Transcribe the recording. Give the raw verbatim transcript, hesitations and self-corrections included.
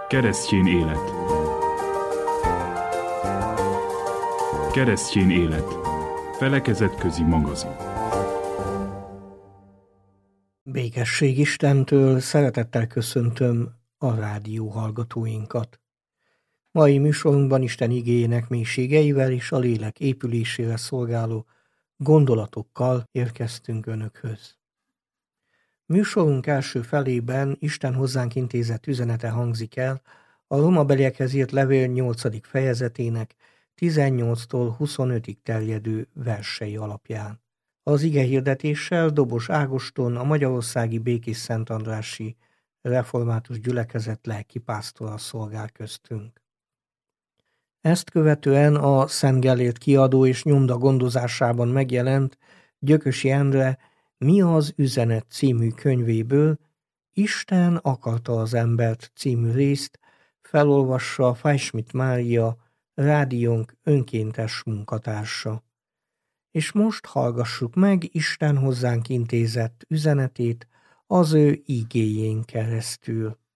Keresztjén élet. Keresztjén élet. Felekezetközi magazin. Békesség Istentől, szeretettel köszöntöm a rádió hallgatóinkat. Mai műsorunkban Isten igéjének mélységeivel és a lélek épülésére szolgáló gondolatokkal érkeztünk Önökhöz. Műsorunk első felében Isten hozzánk intézett üzenete hangzik el a Rómabeliekhez írt levél nyolcadik fejezetének tizennyolctól huszonötig terjedő versei alapján. Az igehirdetéssel Dobos Ágoston, a Magyarországi Békés Szentandrási Református Gyülekezet lelkipásztora szolgál köztünk. Ezt követően a Szent Gellért kiadó és nyomda gondozásában megjelent Gyökösi Endre Mi az üzenet című könyvéből Isten akarta az embert című részt felolvassa Fajsmit Mária, rádiónk önkéntes munkatársa. És most hallgassuk meg Isten hozzánk intézett üzenetét az ő igéjén keresztül.